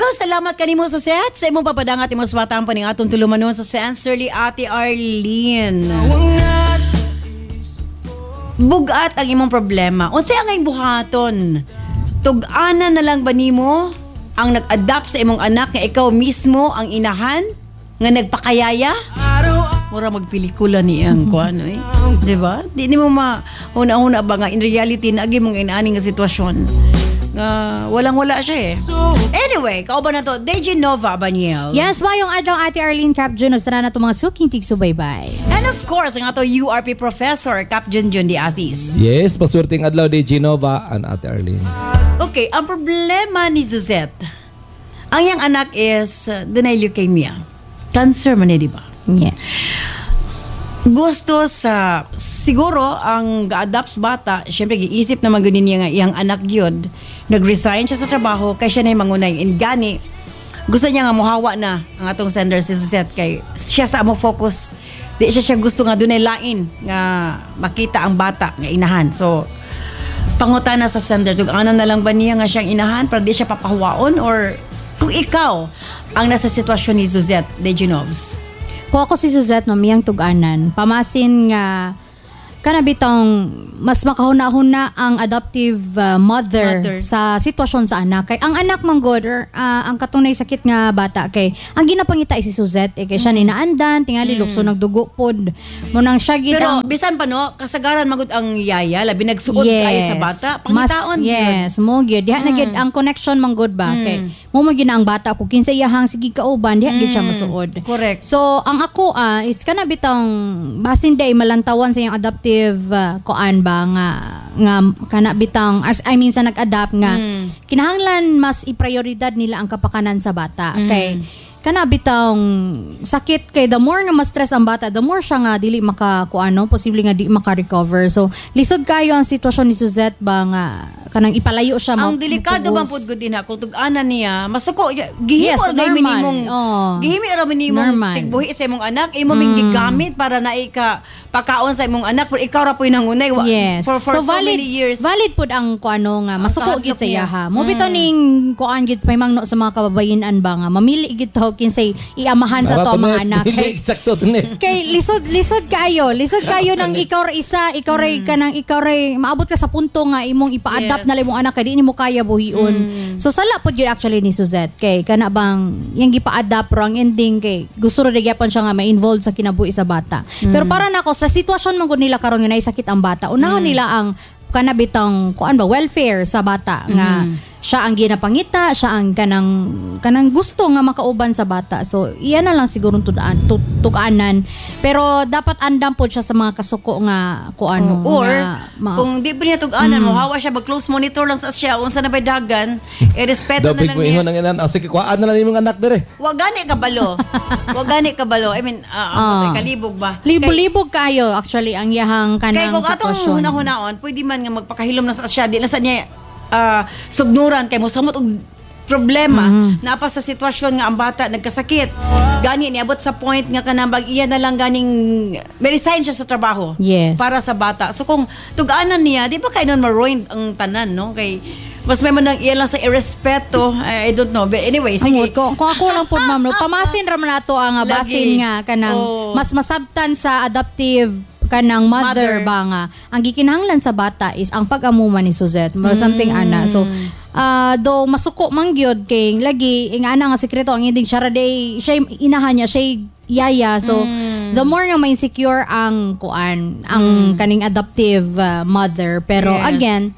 salamat kanimo Suset. Sa imong papadangat imong suwatan po ning atong tulumanon sa Sensorly Ate Arlene. Bugat ang imong problema. Unsay ang iyong buhaton? Tug-ana na lang ba nimo ang nag-adapt sa imong anak nga ikaw mismo ang inahan nga nagpakayaya? Mura magpelikula ni ang kuan eh. Di ba? Di mo una-una ba nga in reality na agi mong inaani nga sitwasyon. Walang-wala siya eh. Anyway, kauban na to, Deji Nova Baniel. Yes, mayong adlaw Ate Arlene Cap Junos na nato mga suking tigsubaybay. And of course, ang ato URP Professor Cap Junjun Di Aziz. Yes, paswerteng adlaw Deji Nova and Ate Arlene. Okay, ang problema ni Suzette, ang yang anak is dunay leukemia. Cancer man di ba? Yes. Gusto sa siguro ang ga-adapt sa bata, syempre giisip na maganin niya nga iyang anak gyud. Nag-resign siya sa trabaho kay siya na mangunay and gani. Gusto niya nga mohawa na ang atong sender si Suzette kay siya sa mo focus. Di siya gusto nga dunay lain nga makita ang bata nga inahan. So pangutana sa sender, tug-ana na lang ba niya nga siyang inahan para di siya papahuwaon or kung ikaw ang nasa sitwasyon ni Suzette Dejinovs? Kung ako si Suzette no, miyang tug-anan, pamasin nga kanabitang mas makahuna-huna ang adoptive mother sa sitwasyon sa anak. Kay ang anak manggod ang katunay sakit nga bata kay ang ginapangita si Suzette kay siya ninaandan tingali lukso nagdugo pod mo nang siya gid. Pero bisan pa no kasagaran magud ang yaya labi nagsuod kayo sa bata pangitaon yes mo gyud diha na gyud ang connection manggod ba kay mo gina ang bata kung kinsa iyahang sige kauban diha gyud siya masuod. Correct. So ang ako is kanabitang basin day malantawan sa iyang adoptive koan ba nga kana bitang I mean sa nag-adapt nga kinahanglan mas i-prioridad nila ang kapakanan sa bata kay kana bitang sakit kay the more nga ma-stress ang bata the more siya nga dili makakuano posible nga di maka-recover. So lisod kayo ang sitwasyon ni Suzette ba nga kanang ipalayo siya ang delikado man pud gud din ha kung tug-ana niya masuko gihimo ra gay minimum gihimo ra minimum tigbuhi sa imong anak imo ming gigamit para na pakaon sa imong anak pero ikaw ra po'y nangunay for so many years valid pud ang kuano nga masuko gyud sa iya ha mo bitaw ning kuan gyud may mangno sa mga kababayen-an ba nga mamili gyud to kinsay iamahan sa to mga anak kay lisod kayo nang ikaw ra isa ikaw ra kanang ikaw ra maabot ka sa punto nga imong ipa-adapt na imong anak kay di nimo kaya buhion so sala pud gyud actually ni Suzette kay kana bang yang gipa-adapt pero ang ending kay gusto ra gyapon siya nga ma-involved sa kinabuhi sa bata pero para nako sa sitwasyon man gud nila karon nga naisakit ang bata unahon nila ang kanabitang kuan ba welfare sa bata nga siya ang ginapangita, siya ang kanang gusto nga makauban sa bata. So, iyan na lang siguro tukanan. Pero dapat andam po siya sa mga kasuko nga kuano. Or, kung di pa niya tukanan mo, hawa siya, mag-close monitor lang sa siya, unsa na ba'y dagan, respeto na lang niya. Dobig mo sige, kuhaan na lang yung anak dire. Wag gani kabalo. I mean, kalibog ba? Libog kayo, actually, ang yahang kanang sitwasyon. Kaya kung atong hunahon, pwede man nga magpakahilom na sa siya, di na sa niya, sugnuran kay mo samot og problema napa sa sitwasyon nga ang bata nagkasakit gani niabot sa point nga kanang iya na lang ganing resign siya sa trabaho para sa bata so kung tug-anan niya di ba kay non ma-ruin ang tanan no kay mas may man iya lang sa irespeto I don't know but anyway sige kung ako lang po ma'am no pamasin ra man nato ang basin nga kanang mas masabtan sa adoptive kanang mother ba nga ang gikinahanglan sa bata is ang pag-amuma ni Suzette or something ana so do masuko man gyud kay lagi ing ana nga sekreto ang ending siya inahan niya siya yaya so the more nga may insecure ang kuan ang kaning adoptive mother pero again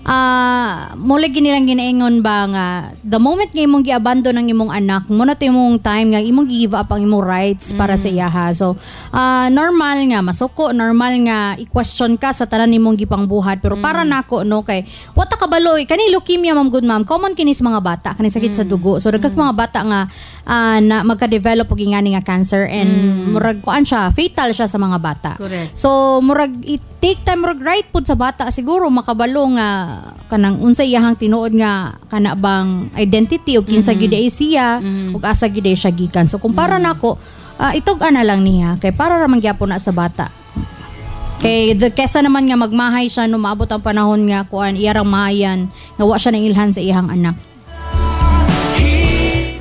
mula ginilang ginaingon ba nga the moment nga imong gi-abandon ang imong anak mo na imong time nga imong gi-give up ang imong rights para sa iyaha so normal nga masuko normal nga i-question ka sa tanan nimong gipangbuhat pero para nako no kay wata kabaloy kani leukemia ma'am good ma'am common kinis mga bata kani sakit sa dugo so dagkag mga bata nga na magka-develop og ingani nga cancer and murag kuan siya fatal siya sa mga bata. Correct. So murag take time murag right pud sa bata siguro makabalo nga kanang unsa iyahang tinuod nga kana bang identity o kinsa gyud ay siya ug asa gyud ay siya gikan. So kumpara nako itog ana lang niya kay para ra man gyapon na sa bata. Kay kesa naman nga magmahay siya no maabot ang panahon nga kuan iyarang mahayan nga wa siya nang ilhan sa iyang anak.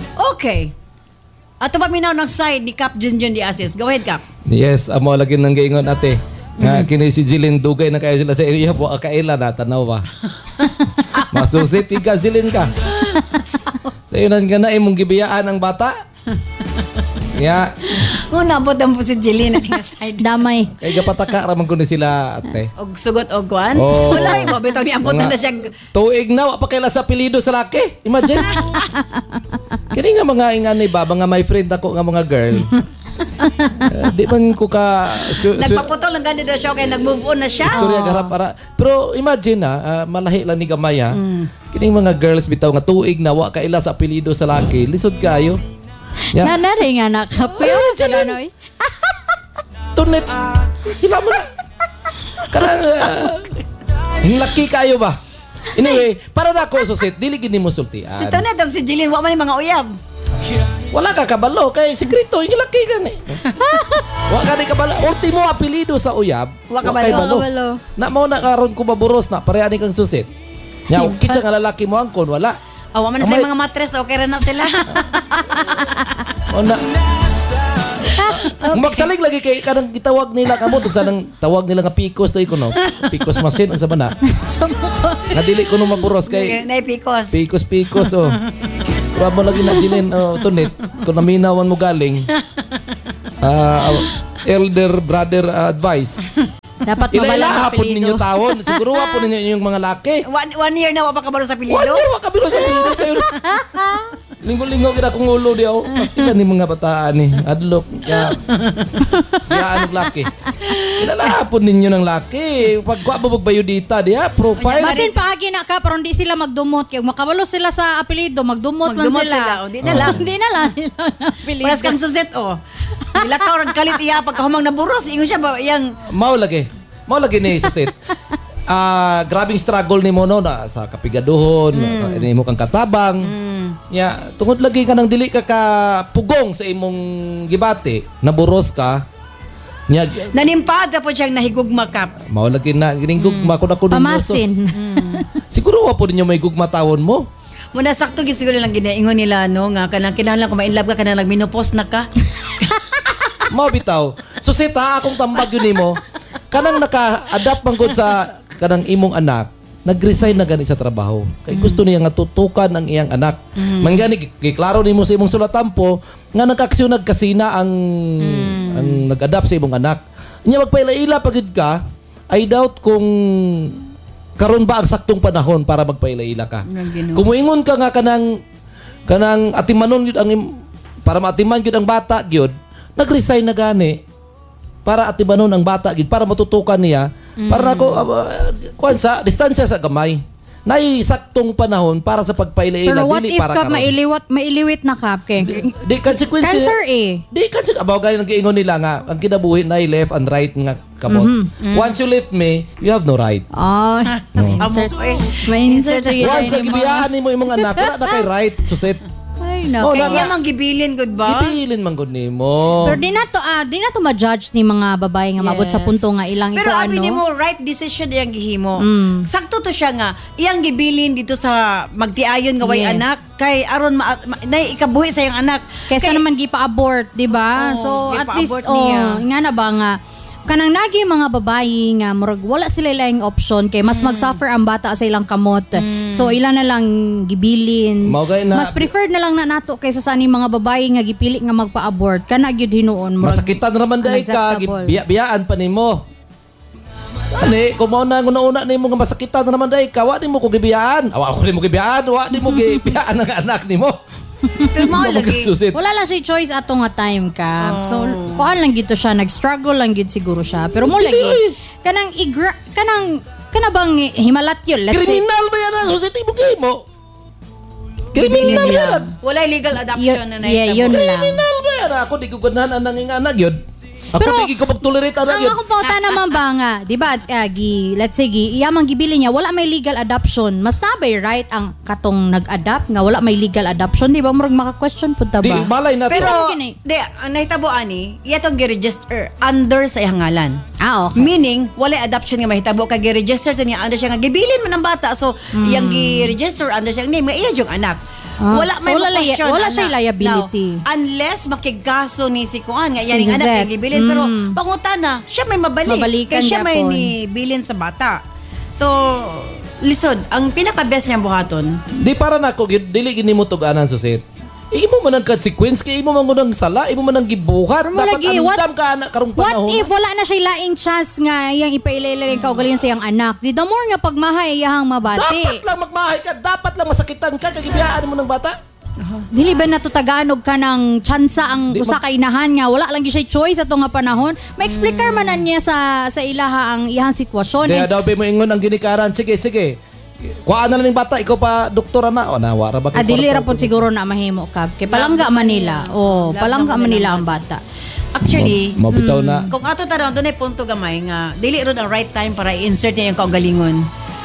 Okay. Ato pa minaw ng side ni Cap Junjun Di Asis. Go ahead, Cap. Yes, amo lagi nang gaingon ate. Nga kini si Jilin dugay na kayo sila sa area po akaila na tanaw ba. Masusit ka Jilin ka. Sa iyo nang gana imong gibiyaan ang bata. Ya, Una po po si Jeline nga side. Damay. kay gapataka ra man kuno sila ate. Og sugot og kwan. Oh. Wala mo bitaw ni ambot na siya. Tuig na wa pa kaila sa apelyido sa laki. Imagine. Kini nga mga ingani ba mga my friend ako nga mga girl. Di man ko ka Nagpaputol lang ganito siya kay nag-move on na siya. Istorya garap para. Pero imagine malahi lang ni gamaya. Kining mga girls bitaw nga tuig na wa kaila sa apelyido sa laki. Lisod kayo. Ya. Nanari nga nakapyo. Sila noy. Tunet. Sila mo na. Karang laki kayo ba? Anyway, para na ako susit, dili gid nimo sultian. Si Tonet og si Jeline wa man ni mga uyab. Wala ka kabalo kay sekreto yung laki gani. Wa ka ni kabalo. Ultimo apelyido sa uyab. Wa kay kabalo. Kabalo. Na mo na karon ko maburos na pareha ni kang susit. Nya kitsa nga lalaki mo angkon wala. Awa man na sila mga matres, okay ra na sila. Ona. Magsalig lagi kay kanang gitawag nila kamo tug sanang tawag nila nga pikos tay kuno. Pikos machine unsa ba na? Nga dili kuno maburos kay Naipikos. pikos oh. Wa mo lagi na Jilin tunit kun naminawan mo galing. Elder brother advice. Dapat Ila mabalang hapon ninyo apelido. tawon. Siguro hapon ninyo yung mga laki. 1 year na wa pa kabalo sa 1 pilido. year wa kabilo sa pilido sa'yo. Linggo-linggo kita kong ulo di ako. Pasti ba ni mga bataan ni? Adlok. Ya anong laki. Kilala hapon ninyo ng laki. Pagkuha babagbayo dita diya. Profile. Basin paagi na ka pero hindi sila magdumot kay makabalo sila sa apelyido, magdumot man Magdumot sila. sila, o, di na lang. Hindi na lang nila apelyido. Paras kang suset oh. Ilakaw rag kalit iya pagkahumang naburos, ingon siya ba yang Mao lagi ni Susit. Grabing struggle ni mo no na sa kapigaduhon, ni mo kang katabang. Ya, tungod lagi ka nang dili ka pugong sa imong gibati, naburos ka. Nya nanimpad po siyang nahigugma Kap. mao lagi na ginigugma ko na kuno. Pamasin. Siguro wa po ninyo may gugma tawon mo. Muna sakto gid siguro lang ginaingon nila no nga kanang kinahanglan ko ma-inlove ka kanang nagminopause na ka. Mao bitaw. Susit ha akong tambag yun nimo. Kanang naka-adapt man gud sa kanang imong anak. Nag-resign na gani sa trabaho. Kay gusto niya nga tutukan ang iyang anak. Mangani giklaro nimo sa imong sulatampo nga nagkaaksyon nagkasina ang nag-adapt sa imong anak. Nya magpailaila pagid ka, I doubt kung karon ba ang saktong panahon para magpailaila ka. Kumuingon ka nga kanang atimanon gyud ang para maatiman gyud ang bata gyud, nag-resign na gani para atimanon ang bata gyud para matutukan niya. Para nako kuan sa distansya sa gamay. Nay saktong panahon para sa pagpailaila Pero what dili if para ka karon. mailiwit na ka kay Di consequence cancer eh. Di kasi abawagay nang giingon nila nga ang kinabuhi na left and right nga kamot. Once you left me, you have no right. Oh, Sabok eh. may insert yun. Once nagibiyaan nimo imong anak, wala na kay right suset. Ay, Oh, nako. Kaya na- iya mang gibilin gud ba? Ibilin man gud nimo. Pero di na to ma-judge ni mga babae nga mabot sa Yes. punto nga ilang Pero iko abi ano. nimo right decision iyang gihimo. Sakto to siya nga iyang gibilin dito sa magtiayon nga way Yes. anak kay aron nay ikabuhi sa iyang anak. Kaysa naman gipa-abort, di ba? Oo, So at least gipa-abort niya. nga na ba nga kanang nagi mga babae nga murag wala sila laing option kay mas mag-suffer ang bata sa ilang kamot. So ilan na lang gibilin. Mao gay na Mas preferred na lang na nato kaysa sa ani mga babae nga gipili nga magpa-abort kana gyud hinuon murag masakitan naman dai ka, unacceptable. biyaan pa nimo. Ani, kung mao na una nimo nga masakitan naman dai ka, wa nimo ko gibiyaan. Awa ko nimo gibiyaan, wa nimo gibiyaan ang anak nimo. Pero mao lagi. Susit. wala lang si choice ato nga time ka. So kuan lang gito siya nag-struggle lang gid siguro siya. Pero mo lagi kanang bang himalat yun. Let's say Kriminal ba yan? Susit mo mo. Kriminal ba yan? Walay legal adoption na Yeah, nahitabo. yun lang. Kriminal ba yan? Ako di ko ganahan ang nanging anak yun. Ako Pero- di ko tolerate anak Ang yun. akong pauta naman ba nga, di ba, let's say, iyamang gibili niya, wala may legal adoption. Mas nabay, right, ang katong nag-adopt nga, wala may legal adoption. Di ba, murag maka-question po ta Di, ba? malay natin. Pero, Kini. ang nahitabo ani, iyatong gi-register under sa iyang ngalan. Okay. Meaning, wala adoption nga mahitabo kag gi-register sa niya under siya nga gibilin man ang bata. So, iyang gi-register under siya name nga iya yung anak. Wala so may wala question. wala siya liability. Now, unless makigkaso ni si Kuan nga Si yan anak Josette. nga gibilin pero pangutana, siya may mabalik. Mabalikan Kaya siya may gyapon. ni bilin sa bata. So, lisod, ang pinaka-best niyang buhaton, Di para na ako, dili gini mo tuganan, Susit. Imo man ang consequence, kaya imo man ang sala, imo man ang gibuhat. Pero Dapat lagi, andam ka anak karong What panahon. if wala na siya laing chance nga iyang ipailaylay kaugalingon sa iyang anak? Di the more nga pagmahay iyang mabati. Dapat lang magmahay ka, dapat lang masakitan ka, kagibiyaan mo ng bata. Dili ba natutaganog ka ng tsansa ang Di usa ka inahan nga wala lang gyud siya choice ato nga panahon. Ma-explicar man na niya sa ilaha ang iyang sitwasyon. Kaya daw mo ingon ang ginikaran, sige. Kuhaan na lang ng bata, ikaw pa doktora na. O, nawara ba? Dili ra po siguro na mahimo ka. Kay palangga man nila. Palangga man nila ang bata. actually, Mabitaw na. kung ato taron doon ay punto gamay nga dili ron ang right time para i-insert niya yung kaugalingon.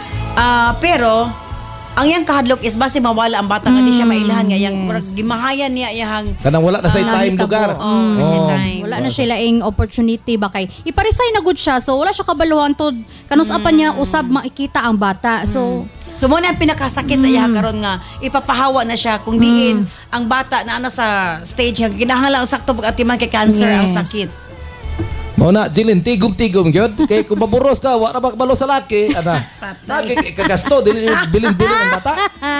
Pero ang yang kahadlok is base mawala ang bata nga di siya mailahan nga yang gimahayan niya iyang Kanang wala na sa time Nahitabo. lugar. time. Wala na siya laing opportunity ba kay iparesign na good siya so wala siya kabaluhan to kanus apan niya usab makikita ang bata so So mo na ang pinakasakit sa iya karon nga ipapahawa na siya kung diin ang bata na ano sa stage nga kinahanglan sakto pag-atiman kay cancer ang Yes. sakit. Mao na, Jilin, tigom-tigom gyud. Kay kung maburos ka, wala ba kabalo sa laki, ana. Nagay kagasto dili bilin-bilin ang bata.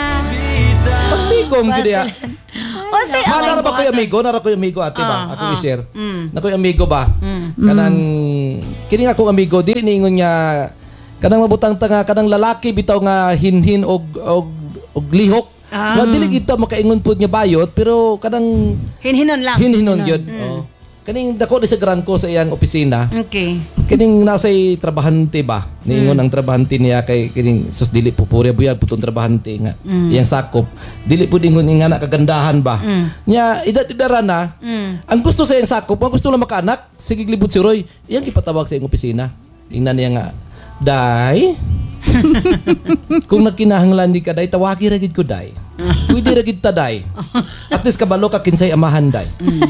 Pagtigom gyud ya. O say Nara ba ko'y amigo? Nara ko'y amigo ate ba? Ako i-share. Na ko'y amigo ba? Kanang kini nga akong amigo dili niingon niya kanang mabutang tanga kanang lalaki bitaw nga hinhin og lihok. Wa dili kita makaingon pud niya bayot pero kanang hinhinon lang. hinhinon gyud. Kaning dako ni sa grangko sa iyang opisina. Okay. Kining nasay trabahante ba? Niingon ang trabahante niya kay kining sus dili po pure buyag putong trabahante nga. Iyang sakop. Dili pud ingon nga na kagandahan ba. Nya idara na. Ang gusto sa iyang sakop, ang gusto lang makaanak, sige libot si Roy. Iyang ipatawag sa iyang opisina. Ingnan niya nga, "Day, kung nagkinahanglan di ka day, tawagi ra gid ko day. Pwede ra gid ta day. At least kabalo ka kinsay amahan day."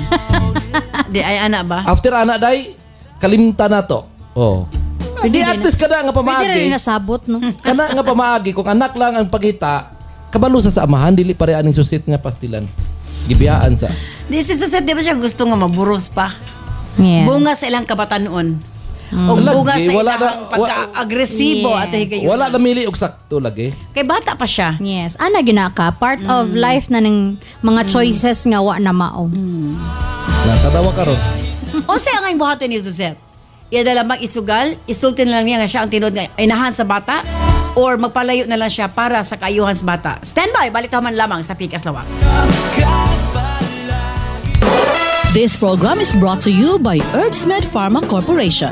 Di ay ana ba? After anak day, kalimta na to. Oh. Hindi at least kada nga pwede rin pamaagi. nasabot no. Kana nga pamaagi kung anak lang ang pagita, kabalo sa amahan dili pare aning susit nga pastilan. Gibiyaan sa. This is di ba siya gusto nga maburos pa? Yeah. Bunga sa ilang kabatanon. O bunga Lagi, sa wala ilang na- pagka-agresibo Yes. at higayon. Wala na mili og sakto lagi. Kay bata pa siya. Yes, ana gina ka part of life na ng mga choices nga wa na mao. Natatawa ka ron. O sa ang buhaton ni Josette? Iya dala isugal, isultin na lang niya nga siya ang tinod nga inahan sa bata or magpalayo na lang siya para sa kaayuhan sa bata. Stand by, balik man lamang sa Pikas Lawak. This program is brought to you by Herbsmed Pharma Corporation.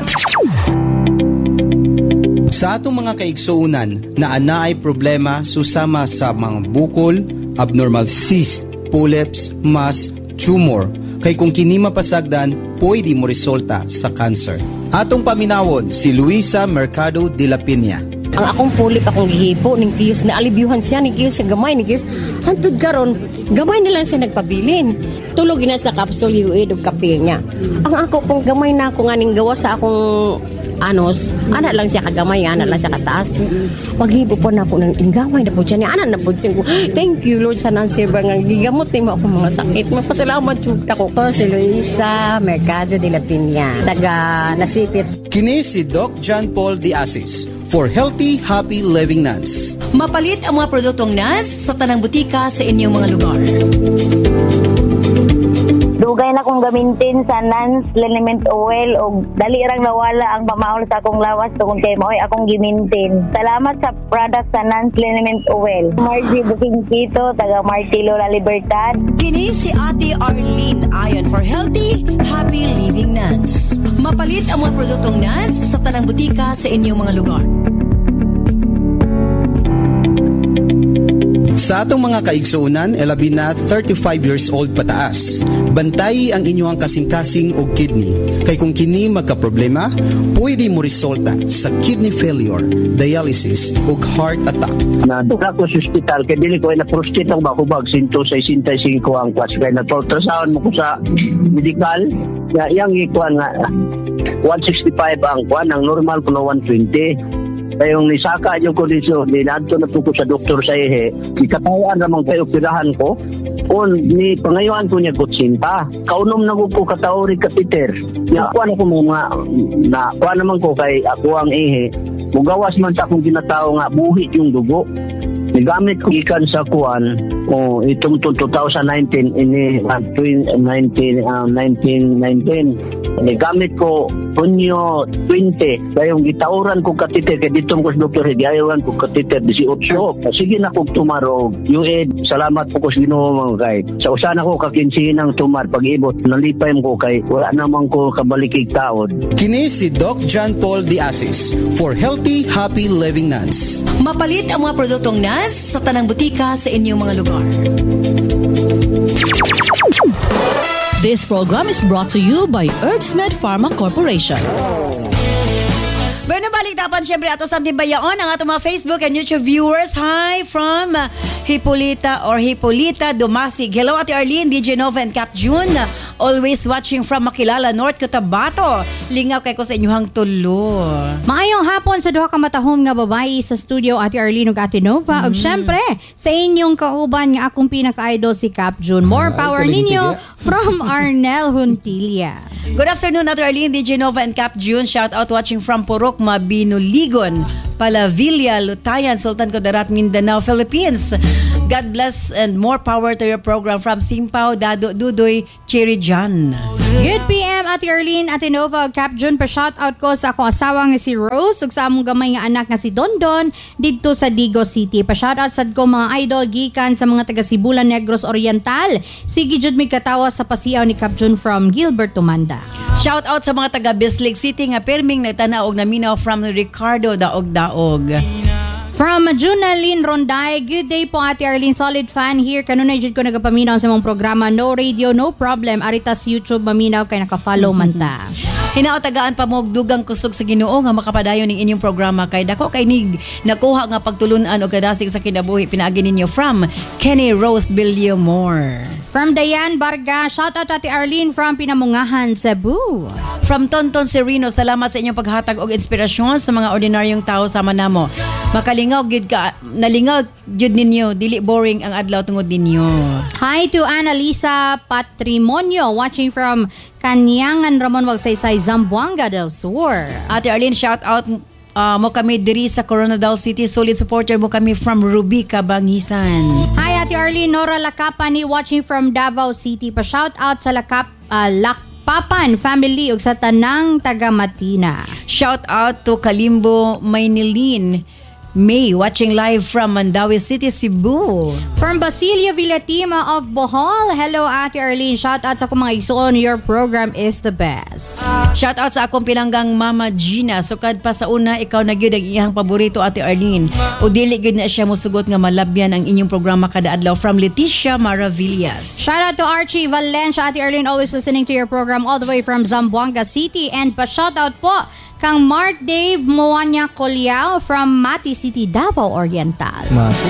Sa atong mga kaigsuunan na ana ay problema susama sa mga bukol, abnormal cyst, polyps, mass, tumor, kay kung kini mapasagdan, pwede mo resulta sa cancer. Atong paminawon si Luisa Mercado de la Piña. Ang akong pulip akong gihipo ning kiyos na alibyuhan siya ning kiyos sa gamay ning kiyos. Hantud karon, gamay na lang siya nagpabilin. Tulog ginas na capsule UAID og kape niya. Ang ako pong gamay na ako nga ning gawa sa akong anos, ana lang siya kagamay, ana lang siya kataas. Paghibo po na ako ng inggamay na po siya niya, ana na po siya. Thank you Lord sa Nancy ba nga gigamot ni mo ako mga sakit. Magpasalamat jud ako. Ako si Luisa Mercado de la Piña, taga Nasipit. Kini si Doc John Paul de Asis for Healthy, Happy Living Nuts. Mapalit ang mga produktong NAS sa tanang butika sa inyong mga lugar. Dugay na kong gamintin sa Nance Liniment Oil o dali rang nawala ang pamaol sa akong lawas tungod kay maoy akong gimintin. Salamat sa product sa Nance Liniment Oil. Margie Booking Kito, taga Martilo La Libertad. Kini si Ate Arlene Ayon for Healthy, Happy Living NAS. Mapalit ang mga produktong NAS sa tanang butika sa inyong mga lugar. Sa atong mga kaigsuunan, labi na 35 years old pataas. Bantay ang inyong kasing-kasing o kidney. Kay kung kini magka-problema, pwede mo resulta sa kidney failure, dialysis o heart attack. Nadula ko sa hospital, kaya dili ko na prostate ang bakubag, 165 ang kwas. Kaya na-ultrasound mo ko sa medical, yang ikuan nga, 165 ang kwan, ang normal ko na 120. Kaya yung nisaka yung kondisyon, dinadto na po ko sa doktor sa ihe, ikatawaan namang kayo pirahan ko, ni pangayuan ko niya kutsinta. Kaunom na ko katawari kapiter. Kuha na ko mga, kuha naman ko kay ako ang ihe, mugawas man sa akong ginatao nga, buhit yung dugo. Nigamit ko ikan sa kuwan, itong 2019, ini 1919. Nigamit ko Punyo 20, kayong gitauran ko katiter, kaya dito ko sa doktor, higayawan ko katiter 18. Sige na kong tumaro, salamat po ko sa Ginoo mga kay. Sa usan ako kakinsihin ng tumar, pag-ibot, nalipay mo ko kay, wala naman ko kabalikig taod. Kini si Doc John Paul Diasis for Healthy, Happy Living Nuts. Mapalit ang mga produktong nuts sa tanang butika sa inyong mga lugar. This program is brought to you by Herbsmed Pharma Corporation. Bueno, balik dapat siyempre ato sa timbayaon ang atong mga Facebook and YouTube viewers. Hi from Hipolita Dumasig. Hello, Ate Arlene, DJ Nova and Cap June. Always watching from Makilala, North Cotabato. Lingaw kay ko sa inyong tulo. Maayong hapon sa duha ka matahom nga babayi sa studio, Ate Arlene ug Ate Nova. Ug syempre, sa inyong kauban nga akong pinaka-idol si Cap June. More power ninyo from Arnel Huntilla. Good afternoon, Ate Arlene, DJ Nova and Cap June. Shout out watching from Purok, Mabinuligon, Palavilla, Lutayan, Sultan Kudarat, Mindanao, Philippines. God bless and more power to your program from Simpao, Dado, Dudoy, Cherry John. Good PM, Ate Arlene, Ate Nova, Cap June. Pa-shoutout ko sa akong asawa nga si Rose ug sa among gamay nga anak nga si Dondon dito sa Digo City. Pa-shoutout sad ko mga idol gikan sa mga taga Sibulan Negros Oriental. Sige jud mi katawa sa pasiaw ni Cap June from Gilbert Tumanda. Shout out sa mga taga Bislig City nga perming nagtanaw og naminaw from Ricardo Daog. From Junalyn Ronday, good day po Ate Arlene, solid fan here. Kanunay jud ko nagapaminaw sa mong programa, no radio, no problem. Aritas YouTube maminaw kay naka-follow man ta. Hinaotagaan pa mo dugang kusog sa Ginoo nga makapadayon ning inyong programa kay dako kay nig nakuha nga pagtulunan og kadasig sa kinabuhi pinaagi ninyo from Kenny Rose Villamor. From Dayan Barga, shout out Ate Arlene from Pinamungahan, Cebu. From Tonton Sereno, salamat sa inyong paghatag og inspirasyon sa mga ordinaryong tao sama namo. Makalingaw gid ka, nalingaw jud ninyo, dili boring ang adlaw tungod ninyo. Hi to Annalisa Patrimonio watching from Kanyangan Ramon Wagsaysay, Zamboanga del Sur. Ate Arlene, shout out mo kami diri sa Coronadal City. Solid supporter mo kami from Ruby, Cabangisan. Hi Ate Arlene, Nora Lakapani watching from Davao City. Pa-shout out sa Lakpapan family ug sa tanang taga Matina. Shout out to Kalimbo Maynilin May watching live from Mandawi City, Cebu. From Basilio Villatima of Bohol, hello Ate Arlene. Shout out sa akong mga igsoon, your program is the best. Shout out sa akong pinanggang Mama Gina. Sukad pa sa una, ikaw na gyud ang iyang paborito Ate Arlene. O dili gyud na siya mosugot nga malabyan ang inyong programa kada adlaw from Leticia Maravillas. Shout out to Archie Valencia, Ate Arlene, always listening to your program all the way from Zamboanga City. And pa shout out po kang Mark Dave Moanya Colyao from Mati City, Davao Oriental.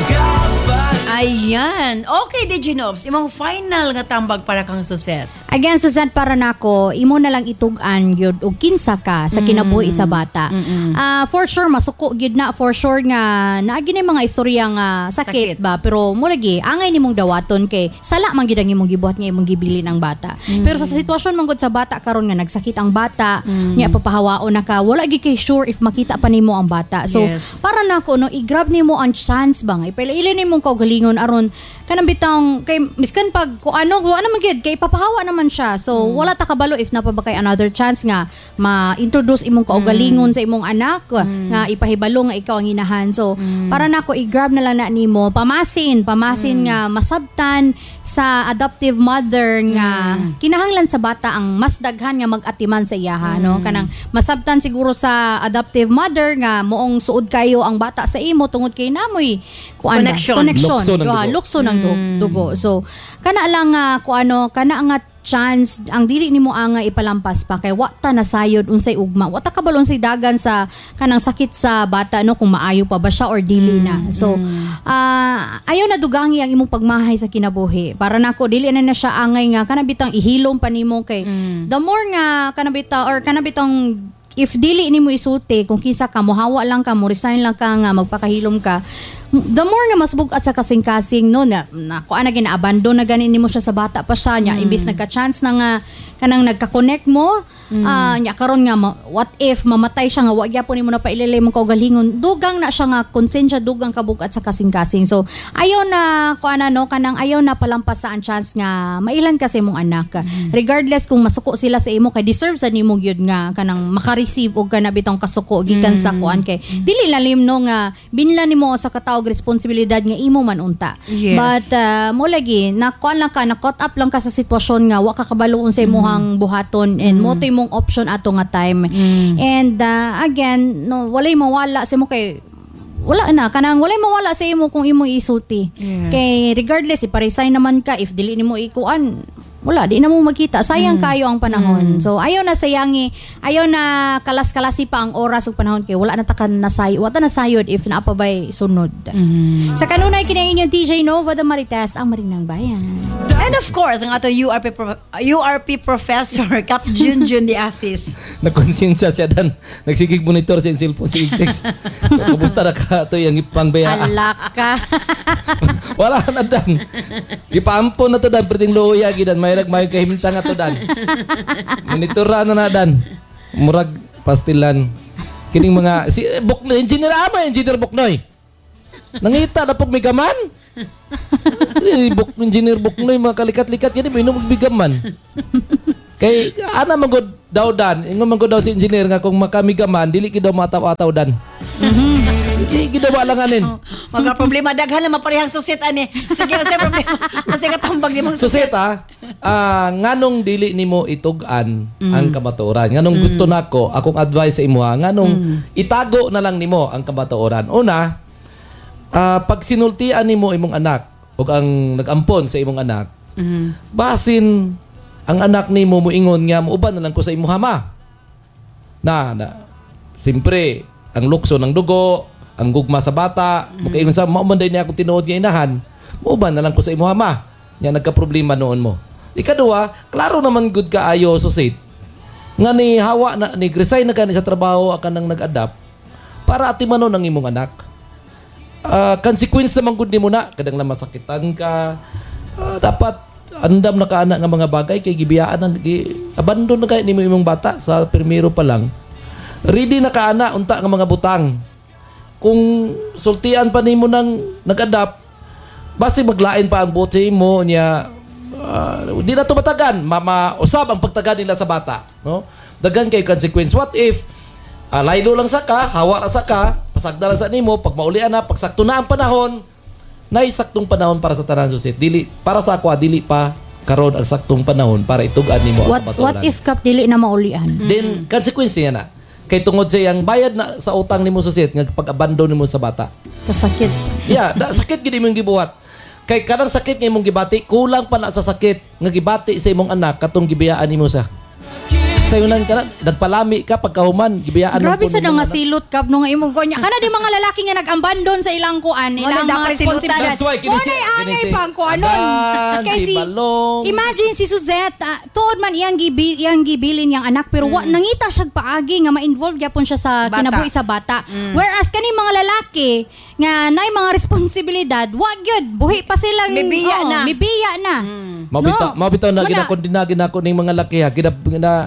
Ayan. Okay, Diginovs. Imong final nga tambag para kang Suset. Again, Suset, para nako, imo na lang itugan yun o kinsa ka sa kinabuhi sa bata. For sure, masuko yun na. For sure nga, naagi na mga istorya nga sakit ba? Pero mulagi, angay ni mong dawaton kay sala man yun ang imong gibuhat nga imong gibili ng bata. Pero sa sitwasyon manggod sa bata, karon nga nagsakit ang bata, niya papahawaon na ka, wala gi kay sure if makita pa nimo ang bata. So, para nako, no, i-grab nimo ang chance ba nga, ipailin nimo kaugalingon aron kanang bitang kay miskan pag ko ano magyud kay papahawa naman siya. So wala ta kabalo if napa ba kay another chance nga ma-introduce imong kaugalingon sa imong anak nga ipahibalo nga ikaw ang inahan. So para nako i-grab na lang na nimo pamasin nga masabtan sa adoptive mother nga kinahanglan sa bata ang mas daghan nga mag-atiman sa iyaha no, kanang masabtan siguro sa adoptive mother nga moong suod kayo ang bata sa imo tungod kay namoy connection lukso ng dugo. So kana lang kana nga chance ang dili nimo anga ipalampas pa kay wata na sayod unsay ugma wata kabalo unsay dagan sa kanang sakit sa bata no kung maayo pa ba siya or dili na. So ayaw na dugangi ang imong pagmahay sa kinabuhi para nako dili na siya angay nga kanabitang ihilom pa nimo kay the more nga kanabitang if dili nimo isulti kung kisa ka mohawa lang ka mo resign lang ka nga magpakahilom ka the more nga mas bugat sa kasing-kasing no na kuan na gina-abandon na ganin nimo siya sa bata pa siya nya imbis nagka-chance na nga kanang nagka-connect mo nya karon nga what if mamatay siya nga wa gyapon nimo na paililay mo kaugalingon dugang na siya nga konsensya dugang kabugat sa kasing-kasing. So ayaw na kuan no kanang ayaw na palampas sa ang chance nga mailan kasi imong anak regardless kung masuko sila sa imo kay deserve sa nimo gyud nga kanang maka-receive og kana bitong kasuko gikan sa kuan kay dili lalim no nga binlan nimo sa katawag responsibilidad nga imo man unta. Yes. But mo lagi na caught up lang ka sa sitwasyon nga wa ka kabalo unsay imong buhaton and mo to imong option ato nga time. And again no walay mawala sa mo kay wala na kanang walay mawala sa imo kung imo isulti. Yes. Kay regardless iparesign naman ka if dili nimo ikuan wala, di na mo magkita. Sayang kayo ang panahon. So, ayaw na sayangi, ayaw na kalas-kalasi pa ang oras ug panahon kay wala na takan nasayod. Wata nasayod if naapabay sunod. Sa kanunay kinain yung TJ Nova de Marites, ang Marinang Bayan. And of course, ang ato URP professor, Cap Junjun de Asis. Nagkonsensya siya dan. Nagsigig monitor sa cellphone si text. Kamusta na ka ito yung ipang bayaan? Alak ka. Wala na dan. Ipaampon na to dan. Perting luya gidan. May kahimtang ato dan. Monitora na dan. Murag pastilan. Kining mga engineer engineer Buknoy. Nangita na pag may gaman. Engineer Buknoy mga kalikat-likat yan inom bigaman. Kay ana magod daw dan. Ingon magod daw si engineer nga kung makamigaman dili ki daw mataw-ataw dan. Gidawa lang anin. Mga problema daghan na maparehang susit ani. Sige sa problema. Kasi katambag nimong susit. Nganong dili nimo itugan ang kamatuoran. Nganong gusto nako akong advice sa imo nganong itago na lang nimo ang kamatuoran. Una, pag sinultian nimo imong anak ug ang nagampon sa imong anak, basin ang anak nimo moingon nga muuban na lang ko sa imong ama. Na simpre ang lukso ng dugo, ang gugma sa bata, makaingon sa maumanday niya ako tinuod nga inahan, muuban na lang ko sa imong ama. Nya nagka-problema noon mo. Ikaduha, klaro naman good kaayo susit. Nga ni hawa na ni resign na kani sa trabaho akan nang nag-adapt para atimanon ang imong anak. Consequence naman good nimo na kadang na masakitan ka. Dapat andam na kaana nga mga bagay kay gibiyaan ang abandon na kay nimo imong bata sa primero pa lang. Ready na kaana unta nga mga butang. Kung sultian pa nimo nang nag-adapt, basi maglain pa ang bote mo niya. Di na to matagan. Usab ang pagtagan nila sa bata. No? Dagan kay consequence. What if laylo lang sa ka, hawa lang sa ka, pasagda lang sa nimo, pag maulian na, pag sakto na ang panahon, naisaktong panahon para sa tanan susit. Dili para sa ako, dili pa karon ang saktong panahon para itugan nimo ang kabaturan. What if kap dili na maulian? Then consequence niya na. Kay tungod sa yang bayad na sa utang nimo susit nga pag-abandon nimo sa bata. Kasakit. Yeah, sakit gid imong gibuhat. Kay kanang sakit nga imong gibati, kulang pa na sa sakit nga gibati sa imong anak katong gibiyaan nimo sa. Sayunan ka na, nagpalami ka pagkahuman, gibiyaan mo. Grabe sa nga silot kap nung imong konya. Kana di mga lalaki nga nag-abandon sa ilang kuan, ilang mga responsibilidad. That's why angay pang kuanon. Kasi imagine si Suzette, tuod man iyang gibilin yang anak pero nangita siya paagi nga ma-involve gyapon siya sa kinabuhi sa bata. Whereas kani mga lalaki nga nay mga responsibilidad, wa gyud buhi pa silang mibiya na. Mabitaw na ginakondina ning mga laki ha.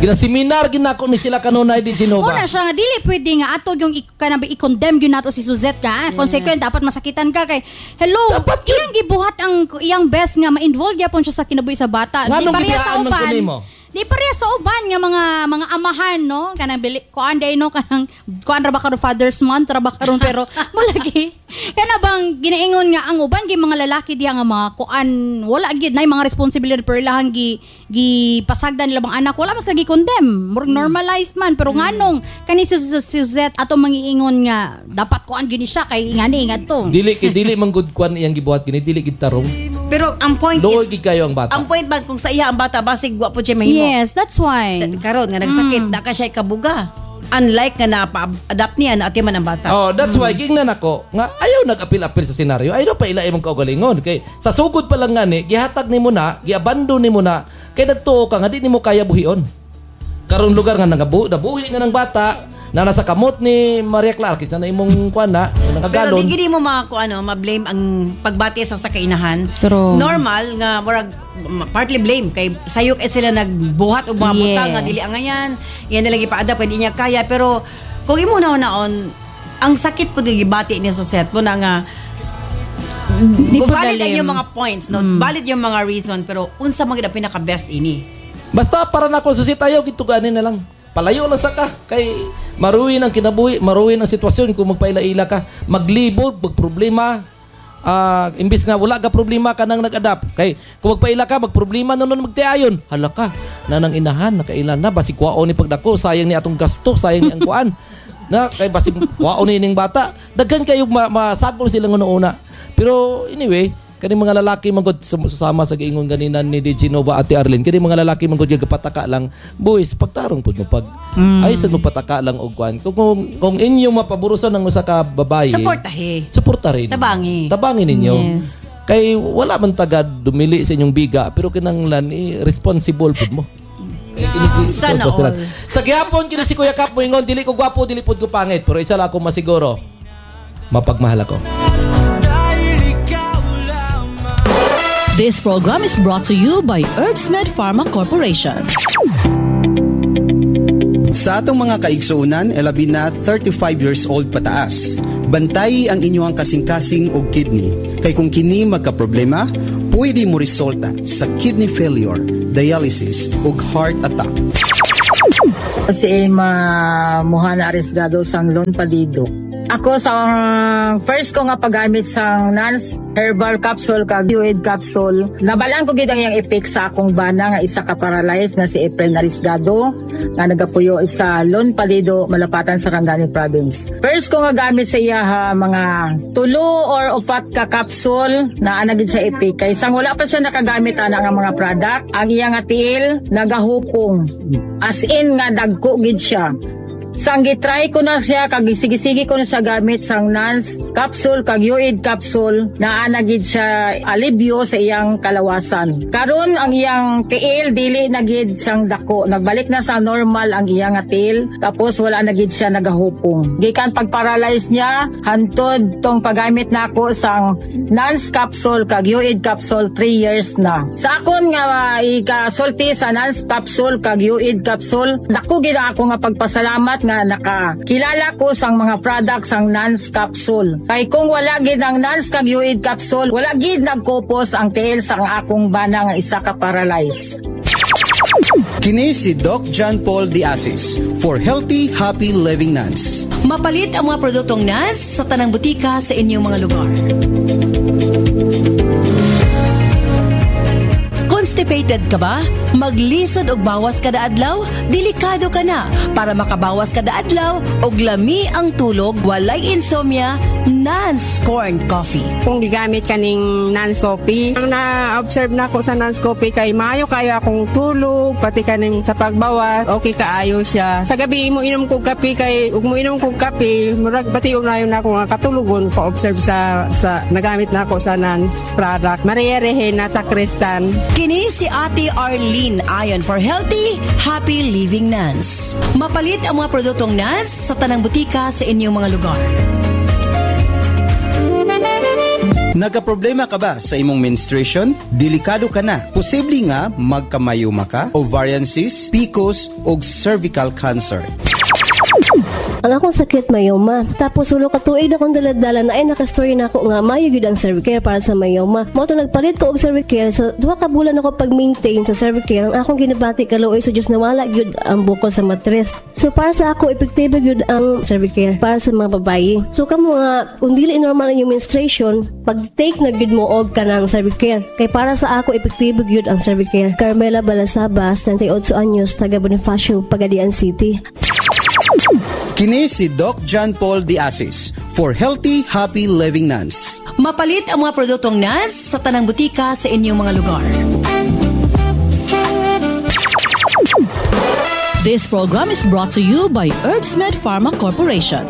Ginaseminar ginako ni sila kanunay di Genova. Una siya nga dili pwede nga ato yung i-condemn gyud nato si Suzette ka. Consequent dapat masakitan ka kay hello. Dapat yun. Iyang gibuhat ang iyang best nga ma-involve gyapon siya sa kinabuhi sa bata. Nga Di nung pareha sa gibiyaan man uban. kunin mo? Di pareha sa uban nga mga amahan no kanang kuan day no kanang kuan ra ba karon Father's Month ra ba karon pero mulagi kana bang ginaingon nga ang uban gi mga lalaki diha nga mga kuan wala gid nay mga responsibility per ilang gi pasagdan nila bang anak wala mas lagi condemn murag normalized man pero nganong kani si Suzette ato mangiingon nga dapat kuan gini siya kay ngani nga to Dili man good kwan iyang gibuhat gini, dili gid tarong. Pero ang point Luoy is, gid kayo ang bata. ang point ba kung sa iya ang bata basig wa po siya mahimo. yes that's why Karon nga nagsakit, da ka siya ikabuga. Unlike nga na-adapt niya na ati man ang bata. Oh, that's why gingnan ako nga ayaw nag-apil-apil sa senaryo. Ayaw pa ilay mong kaugalingon kay sa sugod pa lang ngani gihatag nimo na, giabandon nimo na kay nagtuo ka nga di nimo kaya buhion. Karon lugar nga nabuhi nga ng bata na nasa kamot ni Maria Clark sa na imong kuan na Pero nakagalon. di gini mo ma-blame ang pagbati sa kainahan. True. Normal nga murag partly blame kay sayok sila nagbuhat og mga Yes. butang nga dili angayan. Yan na lagi pa-adapt kay di niya kaya pero kung imo naon ang sakit po gibati ni Suzette mo na nga Di po valid ang dalim. yung mga points, no? Valid yung mga reason pero unsa man gid ang pinaka-best ini? Basta para nako susit ayaw gituganin na lang. Palayo lang sa ka kay maruwin ang kinabuhi, maruwin ang sitwasyon kung magpaila-ila ka, maglibog, magproblema. Imbis nga wala ka problema ka nang nag-adapt. Kay kung magpaila ka, magproblema nun magtiayon. Hala ka, nanang inahan, nakailan na, basig kwao ni pagdako, sayang ni atong gasto, sayang ni ang kuan. Na, kay basig kwao ni ining bata. Daghan kayo masagol sila ng una. Pero anyway, kani mga lalaki manggod susama sa giingon ganina ni DJ Nova Ate Arlene, kani mga lalaki manggod gapataka lang, boys, pagtarong pud mo pag ay sa mo pataka lang og kuan. Kung inyo mapaburusan ng usa ka babae, suportahin. Tabangin ninyo. Yes. Kay wala man taga dumili sa inyong biga, pero kinanglan responsible pud mo. Sana all. Sa gihapon kini si Kuya Kap mo ingon dili ko gwapo, dili pud ko pangit, pero isa lang ako masiguro. Mapagmahal ako. This program is brought to you by Herbsmed Pharma Corporation. Sa atong mga kaigsuunan, labi na 35 years old pataas. Bantayi ang inyong kasing-kasing og kidney. Kay kung kini magka-problema, pwede mo resulta sa kidney failure, dialysis ug heart attack. Si Emma Mohana Arisgado sang Lon Palido. Ako sa first ko nga paggamit sang Nance Herbal Capsule kag Uid Capsule, nabalaan ko gid ang iyang effect sa akong bana nga isa ka paralyzed na si April Arisgado nga nagapuyo sa Lon Palido, Malapatan sa Cangani Province. First ko nga gamit sa iya mga 2 or 4 ka capsule na anagid sa effect kay sang wala pa siya nakagamit ana nga mga product, ang iya nga tiil nagahukong. As in nga dagko gid siya. Sang gitry ko na siya, kag sige ko na siya gamit sang Nance Capsule kag Uid Capsule na anagid siya alibyo sa iyang kalawasan. Karon ang iyang tiil dili na gid sang dako, nagbalik na sa normal ang iyang tiil, tapos wala na gid siya nagahupong. Gikan pag-paralyze niya hantod tong paggamit nako sang Nance Capsule kag Uid Capsule 3 years na. Sa akon nga ikasulti sa Nance Capsule kag Uid Capsule, dako gid ako nga pagpasalamat nga nakakilala ko sang mga products sang Nance Capsule. Kay kung wala gid ang Nance kag Uid Capsule, wala gid nagkopos ang tiil sang akong bana nga isa ka paralyze. Kini si Doc John Paul Diasis for Healthy, Happy Living Nance. Mapalit ang mga produktong Nance sa tanang butika sa inyong mga lugar. Constipated ka ba? Maglisod og bawas kada adlaw? Delikado ka na. Para makabawas kada adlaw og lami ang tulog, walay insomnia, Nance Corn Coffee. Kung gigamit kaning Nance Coffee, ang na-observe na ko sa Nance Coffee kay maayo kayo akong tulog, pati kaning sa pagbawas, okay kaayo siya. Sa gabi mo inom kog kape kay ug mo inom kog kape, murag pati unayon na ako nga katulugon ko observe sa nagamit na ako sa Nance product. Mariyerehe na sa Kristan. Kini si Ate Arlene ayon for Healthy, Happy Living Nance. Mapalit ang mga produktong Nance sa tanang butika sa inyong mga lugar. Nagaproblema ka ba sa imong menstruation? Delikado ka na. Posible nga magkamayuma ka, ovarian cyst, PCOS o cervical cancer. Ang akong sakit mayoma. Tapos ulo ka tuig na kong daladala na ay nakastory na ako nga mayo gyud ang Cervicare para sa mayoma. Mo to nagpalit ko og Cervicare sa 2 ka bulan ako pag-maintain sa Cervicare. Ang akong ginabati kaluoy sa Dios nawala gyud ang bukol sa matres. So para sa ako epektibo gyud ang Cervicare para sa mga babayi. So kamo nga kung dili normal ang yung menstruation, pag-take na gyud mo og kanang Cervicare. Kay para sa ako epektibo gyud ang Cervicare. Carmela Balasabas, 38 anyos, taga Bonifacio, Pagadian City. Kini si Doc John Paul De Asis for Healthy, Happy Living Nuns. Mapalit ang mga produktong NANS sa tanang butika sa inyong mga lugar. This program is brought to you by Herbsmed Pharma Corporation.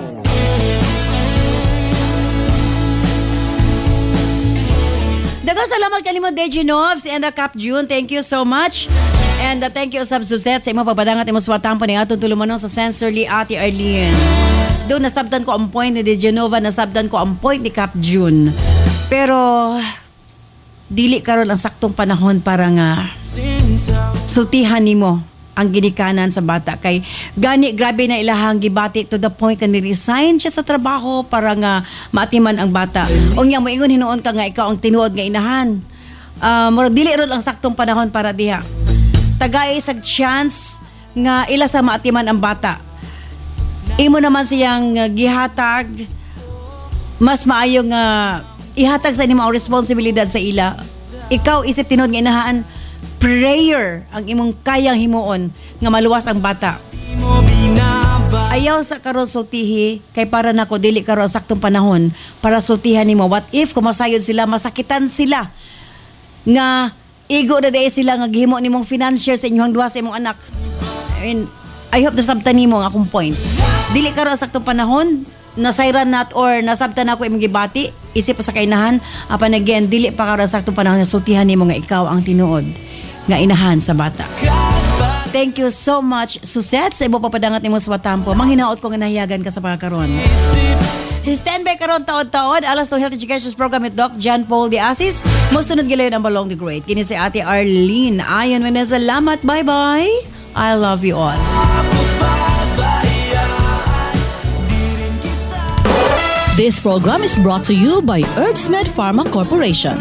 Daghang salamat kanimo Dejinovs and the Cap June. Thank you so much. And thank you Sab Suzette sa imong pagpadangat imong suwatampo ni atong tulumanon sa Sensorly Ate Arlene. Doon nasabdan ko ang point ni Dejanova, nasabdan ko ang point ni Cap June. Pero dili karon ang saktong panahon para nga sultihan nimo ang ginikanan sa bata kay gani grabe na ilahang gibati to the point na ni-resign siya sa trabaho para nga maatiman ang bata. Unya mo ingon hinuon ka nga ikaw ang tinuod nga inahan. Murag dili ron ang saktong panahon para diha. Tagay sa chance nga ila sa maatiman ang bata. Imo naman siyang gihatag mas maayo nga ihatag sa nimo ang responsibilidad sa ila. Ikaw isip tinuod nga inahaan, prayer ang imong kayang himuon nga maluwas ang bata. Ayaw sa karon sultihi kay para nako dili karon saktong panahon para sultihan nimo. What if kumasayod sila, masakitan sila nga igo na day sila nga gihimo nimong financier sa inyong duha sa imong anak. I hope nasabtan nimo ang akong point. Dili karon saktong panahon nasayran nat or nasabtan ako imong gibati isip sa kainahan apan again dili pa karon saktong panahon na sultihan nimo nga ikaw ang tinuod nga inahan sa bata. Thank you so much, Suzette, sa ibo papadangat nimo sa watampo. Manghinaot ko nga nahiyagan ka sa pagkaron. Stand by karon taod-taod alas to Health Education Program with Doc John Paul De Asis. Musunod gilayon ang Balong the Great. Kini si Ate Arlene. Ayon wena salamat. Bye-bye. I love you all. This program is brought to you by Herbsmed Pharma Corporation.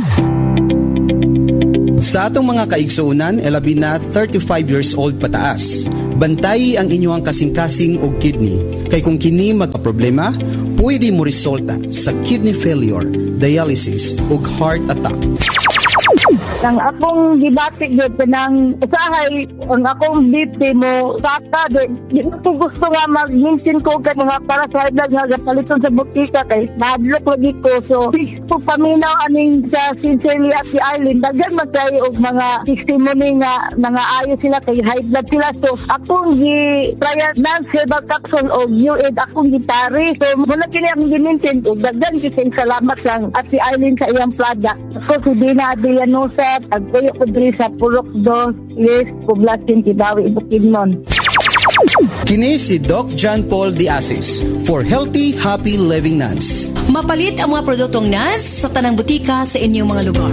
Sa atong mga kaigsuunan, labi na 35 years old pataas. Bantayi ang inyong kasing-kasing o kidney. Kay kung kini magka-problema, pwede mo resulta sa kidney failure, dialysis o heart attack. Ang akong gibati gyud nang usahay ang akong BP mo saka di ko gusto nga mag-minsin ko kay mga para sa idag nga paliton sa butika kay madlok lagi ko so pag paminaw aning sa Sincerely si Island daghan magkay og mga testimony nga nangaayo sila kay high blood sila so akong gi-trial Nance Herbal Capsule og UAID akong gitari so muna kini akong giminsin og daghan kising salamat lang at si Island sa iyang product so si Dina Adrianosa agpuyo ko diri sa Purok 2 yes Poblacion Kidawi Bukidnon. Kini si Doc John Paul De Asis for Healthy, Happy Living Nuns. Mapalit ang mga produktong NANS sa tanang butika sa inyong mga lugar.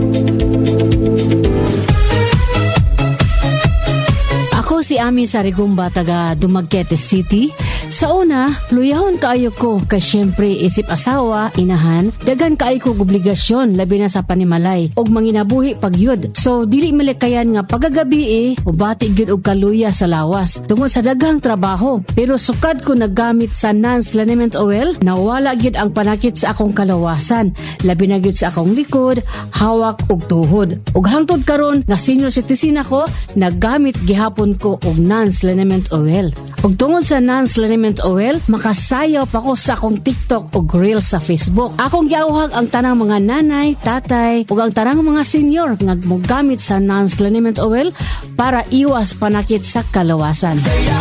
Ako si Ami Sarigumba, taga Dumaguete City. Sa una, luyahon kaayo ko kay syempre isip asawa, inahan, dagan kaayo ko obligasyon labi na sa panimalay og manginabuhi pagyud. So dili malikayan nga pagagabi ubati gyud og kaluya sa lawas tungod sa daghang trabaho. Pero sukad ko naggamit sa Nance Liniment Oil, nawala gyud ang panakit sa akong kalawasan, labi na gyud sa akong likod, hawak ug tuhod. Ug hangtod karon nga senior citizen ako, naggamit gihapon ko og Nance Liniment Oil. Ug tungod sa Nance Liniment Oil, makasayaw pa ko sa akong TikTok o Reels sa Facebook. Akong giauhag ang tanang mga nanay, tatay, ug ang tanang mga senior nga mogamit sa Nance Liniment Oil para iwas panakit sa kalawasan.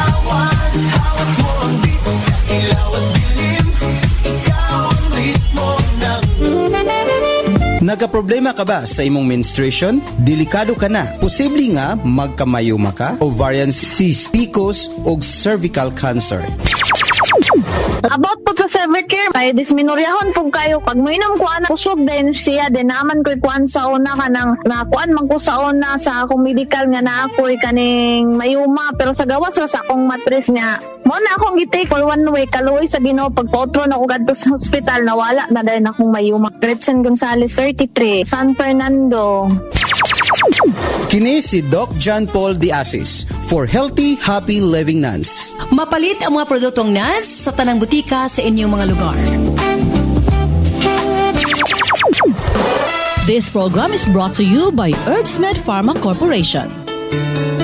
Nagaproblema ka ba sa imong menstruation? Delikado ka na. Posible nga magkamayuma ka, ovarian cyst, PCOS o cervical cancer. About po sa sa Cervicare, ay disminuryahon po kayo. Pag mainom ko anak, kusog din siya, din naman ko'y kuan sa una ka nang nakuan man ko sa una sa akong medical nga na ako'y kaning mayuma, pero sa gawas ra sa akong matris nga. Mo na akong gitake for 1 week, kaluoy sa Ginoo, pagpotro na ako gadto sa hospital, nawala na dahil akong mayuma. Gretchen Gonzalez, 33, San Fernando. Kini si Doc John Paul de Asis for Healthy, Happy Living Nuns. Mapalit ang mga produktong Nuns sa tanang butika sa inyong mga lugar. This program is brought to you by Herbsmed Pharma Corporation.